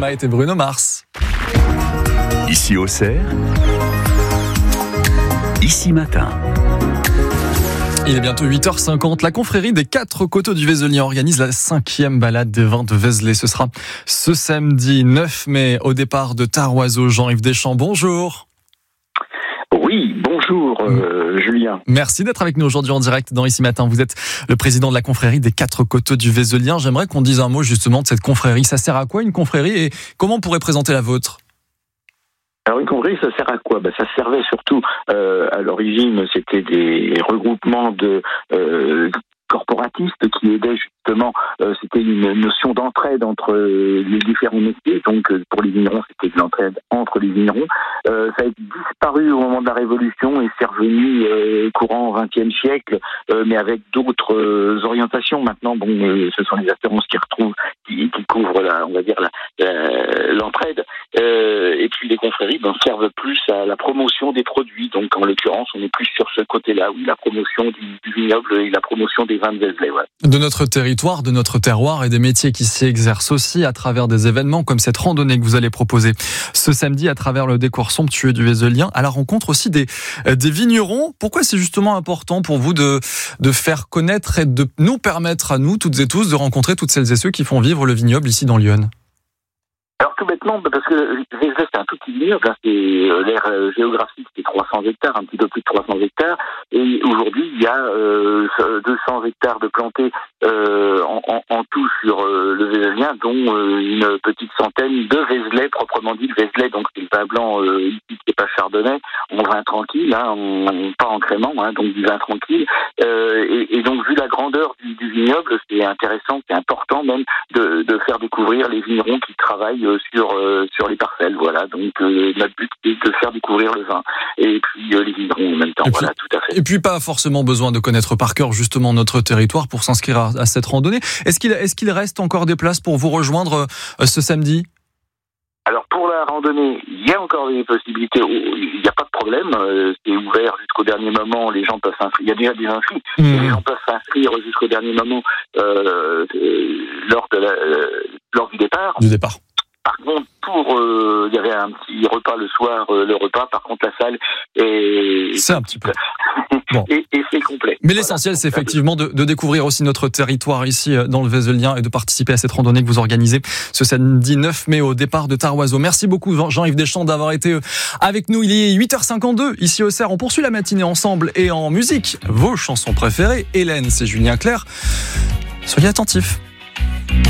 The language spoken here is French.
Dynamite et Bruno Mars. Ici Auxerre, Ici Matin. Il est bientôt 8h50. La confrérie des 4 coteaux du Vézelien organise la 5e balade des vins de Vézelay. Ce sera ce samedi 9 mai au départ de Tarroiseau. Jean-Yves Deschamps, bonjour. Oui, bonjour Julien. Merci d'être avec nous aujourd'hui en direct dans Ici Matin. Vous êtes le président de la confrérie des 4 coteaux du Vézelien. J'aimerais qu'on dise un mot justement de cette confrérie. Ça sert à quoi une confrérie et comment on pourrait présenter la vôtre ? Alors une confrérie, ça sert à quoi ? Ça servait surtout, à l'origine, c'était des regroupements de corporatistes qui aidaient justement, c'était une notion d'entraide entre les différents métiers. Donc pour les vignerons, c'était de l'entraide entre les vignerons. Ça a disparu au moment de la Révolution et c'est revenu courant XXe siècle, mais avec d'autres orientations. Maintenant, ce sont les assurances qui couvrent l'entraide. Et puis les confréries servent plus à la promotion des produits. Donc en l'occurrence, on est plus sur ce côté-là, où la promotion du vignoble et la promotion des vins de Vézelay. Ouais. De notre territoire, de notre terroir et des métiers qui s'y exercent aussi à travers des événements comme cette randonnée que vous allez proposer ce samedi à travers le décor somptueux du Vézelien, à la rencontre aussi des vignerons. Pourquoi c'est justement important pour vous de faire connaître et de nous permettre à nous, toutes et tous, de rencontrer toutes celles et ceux qui font vivre le vignoble ici dans l'Yonne ? Alors tout bêtement, parce que Vézelay c'est un tout petit vignoble, c'est l'aire géographique c'est 300 hectares, un petit peu plus de 300 hectares, et aujourd'hui il y a 200 hectares de plantés en tout sur le Vézelien, dont une petite centaine de Vézelay, proprement dit. Le Vézelay, donc c'est le vin blanc ici qui n'est pas chardonnay, en vin tranquille, pas en crément, donc du vin tranquille, et donc vu la grandeur du vignoble, c'est intéressant, c'est important même de faire découvrir les vignerons qui travaillent sur les parcelles, voilà. Donc notre but est de faire découvrir le vin et puis les vignerons en même temps, voilà, tout à fait. Et puis pas forcément besoin de connaître par cœur justement notre territoire pour s'inscrire à cette randonnée. Est-ce qu'il reste encore des places pour vous rejoindre ce samedi ? Alors pour la randonnée, il y a encore des possibilités, il n'y a pas de problème, c'est ouvert jusqu'au dernier moment, les gens peuvent s'inscrire, il y a déjà des inscrits, les gens peuvent s'inscrire jusqu'au dernier moment lors du départ. Par contre, il y avait un petit repas le soir, le repas, par contre la salle est... C'est un petit peu... Bon. Et c'est complet. Mais l'essentiel, c'est effectivement de découvrir aussi notre territoire ici dans le Vézelien et de participer à cette randonnée que vous organisez ce samedi 9 mai au départ de Tarroiseau. Merci beaucoup Jean-Yves Deschamps d'avoir été avec nous. Il est 8h52 ici au Auxerre. On poursuit la matinée ensemble et en musique. Vos chansons préférées. Hélène, c'est Julien Clerc. Soyez attentifs.